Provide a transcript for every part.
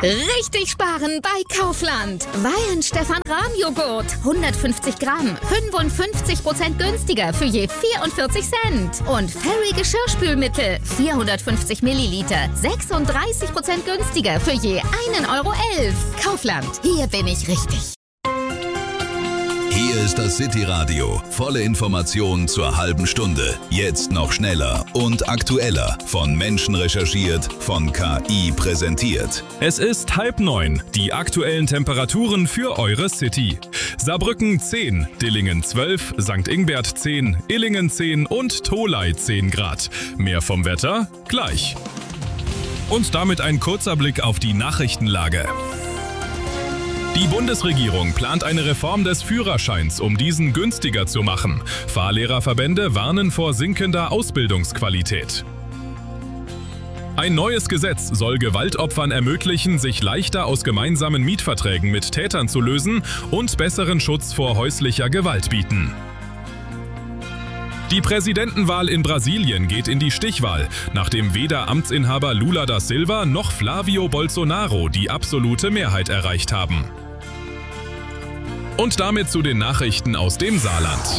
Richtig sparen bei Kaufland. Weihenstephan-Rahmjoghurt. 150 Gramm. 55% günstiger für je 44 Cent. Und Fairy Geschirrspülmittel. 450 Milliliter. 36% günstiger für je 1,11 Euro. Kaufland. Hier bin ich richtig. Hier ist das City-Radio. Volle Informationen zur halben Stunde. Jetzt noch schneller und aktueller. Von Menschen recherchiert, von KI präsentiert. Es ist 8:30. Die aktuellen Temperaturen für eure City. Saarbrücken 10, Dillingen 12, St. Ingbert 10, Illingen 10 und Tholey 10 Grad. Mehr vom Wetter gleich. Und damit ein kurzer Blick auf die Nachrichtenlage. Die Bundesregierung plant eine Reform des Führerscheins, um diesen günstiger zu machen. Fahrlehrerverbände warnen vor sinkender Ausbildungsqualität. Ein neues Gesetz soll Gewaltopfern ermöglichen, sich leichter aus gemeinsamen Mietverträgen mit Tätern zu lösen und besseren Schutz vor häuslicher Gewalt bieten. Die Präsidentenwahl in Brasilien geht in die Stichwahl, nachdem weder Amtsinhaber Lula da Silva noch Flavio Bolsonaro die absolute Mehrheit erreicht haben. Und damit zu den Nachrichten aus dem Saarland.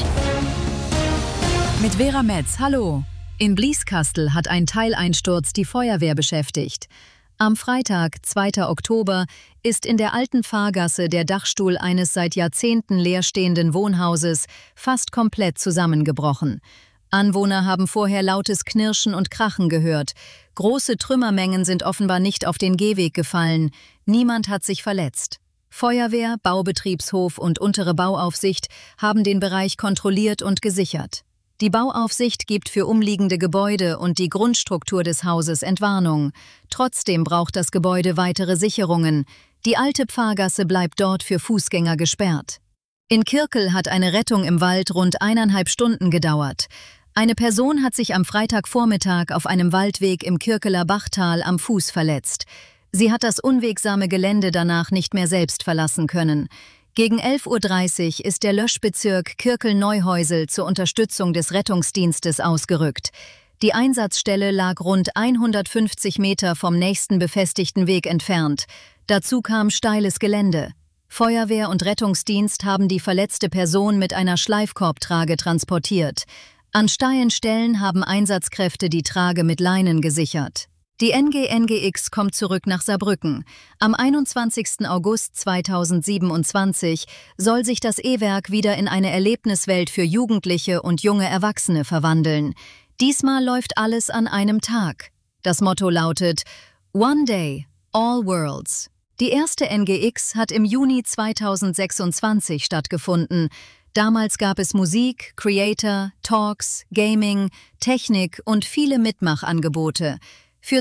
Mit Vera Metz, hallo. In Blieskastel hat ein Teileinsturz die Feuerwehr beschäftigt. Am Freitag, 2. Oktober, ist in der alten Fahrgasse der Dachstuhl eines seit Jahrzehnten leerstehenden Wohnhauses fast komplett zusammengebrochen. Anwohner haben vorher lautes Knirschen und Krachen gehört. Große Trümmermengen sind offenbar nicht auf den Gehweg gefallen. Niemand hat sich verletzt. Feuerwehr, Baubetriebshof und untere Bauaufsicht haben den Bereich kontrolliert und gesichert. Die Bauaufsicht gibt für umliegende Gebäude und die Grundstruktur des Hauses Entwarnung. Trotzdem braucht das Gebäude weitere Sicherungen. Die alte Pfarrgasse bleibt dort für Fußgänger gesperrt. In Kirkel hat eine Rettung im Wald rund 1,5 Stunden gedauert. Eine Person hat sich am Freitagvormittag auf einem Waldweg im Kirkeler Bachtal am Fuß verletzt. Sie hat das unwegsame Gelände danach nicht mehr selbst verlassen können. Gegen 11:30 Uhr ist der Löschbezirk Kirkel-Neuhäusel zur Unterstützung des Rettungsdienstes ausgerückt. Die Einsatzstelle lag rund 150 Meter vom nächsten befestigten Weg entfernt. Dazu kam steiles Gelände. Feuerwehr und Rettungsdienst haben die verletzte Person mit einer Schleifkorbtrage transportiert. An steilen Stellen haben Einsatzkräfte die Trage mit Leinen gesichert. Die NGNGX kommt zurück nach Saarbrücken. Am 21. August 2027 soll sich das E-Werk wieder in eine Erlebniswelt für Jugendliche und junge Erwachsene verwandeln. Diesmal läuft alles an einem Tag. Das Motto lautet One Day, All Worlds. Die erste NGX hat im Juni 2026 stattgefunden. Damals gab es Musik, Creator, Talks, Gaming, Technik und viele Mitmachangebote. Für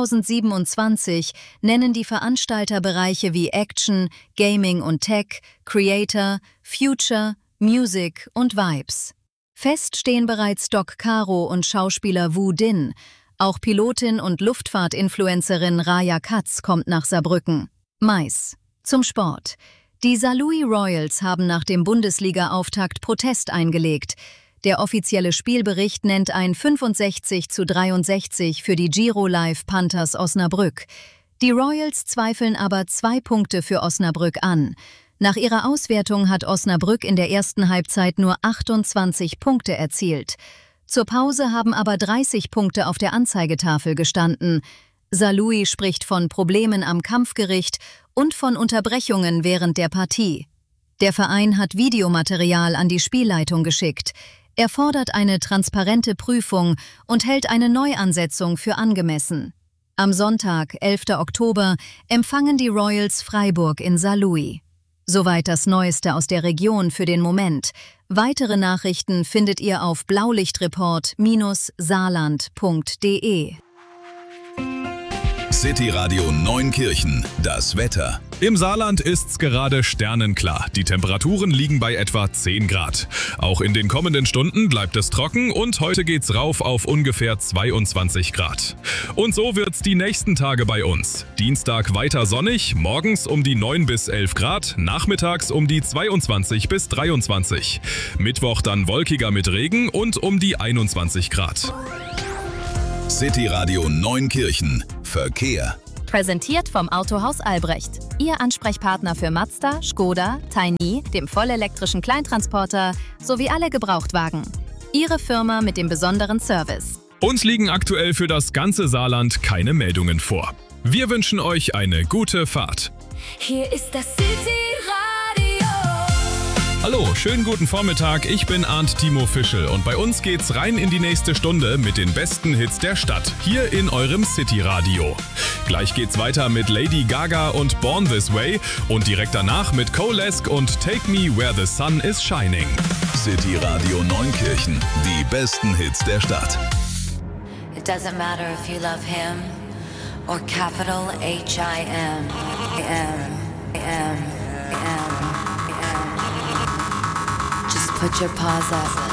2027 nennen die Veranstalter Bereiche wie Action, Gaming und Tech, Creator, Future, Music und Vibes. Fest stehen bereits Doc Caro und Schauspieler Wu Din. Auch Pilotin und Luftfahrtinfluencerin Raya Katz kommt nach Saarbrücken. Mais. Zum Sport. Die Saarlouis Royals haben nach dem Bundesliga-Auftakt Protest eingelegt. Der offizielle Spielbericht nennt ein 65:63 für die Giro Live Panthers Osnabrück. Die Royals zweifeln aber 2 Punkte für Osnabrück an. Nach ihrer Auswertung hat Osnabrück in der ersten Halbzeit nur 28 Punkte erzielt. Zur Pause haben aber 30 Punkte auf der Anzeigetafel gestanden. Saarlouis spricht von Problemen am Kampfgericht und von Unterbrechungen während der Partie. Der Verein hat Videomaterial an die Spielleitung geschickt. Er fordert eine transparente Prüfung und hält eine Neuansetzung für angemessen. Am Sonntag, 11. Oktober, empfangen die Royals Freiburg in Saarlouis. Soweit das Neueste aus der Region für den Moment. Weitere Nachrichten findet ihr auf blaulichtreport-saarland.de. City Radio Neunkirchen, das Wetter. Im Saarland ist's gerade sternenklar. Die Temperaturen liegen bei etwa 10 Grad. Auch in den kommenden Stunden bleibt es trocken und heute geht's rauf auf ungefähr 22 Grad. Und so wird's die nächsten Tage bei uns. Dienstag weiter sonnig, morgens um die 9 bis 11 Grad, nachmittags um die 22 bis 23. Mittwoch dann wolkiger mit Regen und um die 21 Grad. City Radio Neunkirchen, Verkehr. Präsentiert vom Autohaus Albrecht. Ihr Ansprechpartner für Mazda, Škoda, Tiny, dem vollelektrischen Kleintransporter sowie alle Gebrauchtwagen. Ihre Firma mit dem besonderen Service. Uns liegen aktuell für das ganze Saarland keine Meldungen vor. Wir wünschen euch eine gute Fahrt. Hier ist das City-Radio. Hallo, schönen guten Vormittag, ich bin Arndt Timo Fischel und bei uns geht's rein in die nächste Stunde mit den besten Hits der Stadt, hier in eurem City-Radio. Gleich geht's weiter mit Lady Gaga und Born This Way und direkt danach mit Colesk und Take Me Where the Sun is Shining. City-Radio Neunkirchen, die besten Hits der Stadt. It doesn't matter if you love him or capital H-I-M. Just put your paws up.